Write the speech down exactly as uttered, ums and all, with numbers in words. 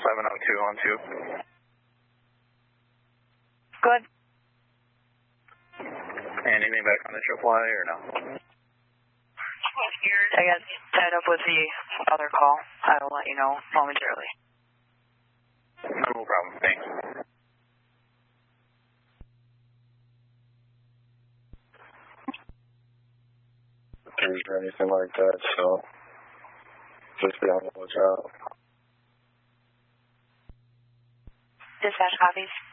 seven oh two on two. Good. Anything back on the triple I or no? I got tied up with the other call. I will let you know momentarily. No problem. Thanks. Or anything like that, so just be on the lookout. Dispatch copies.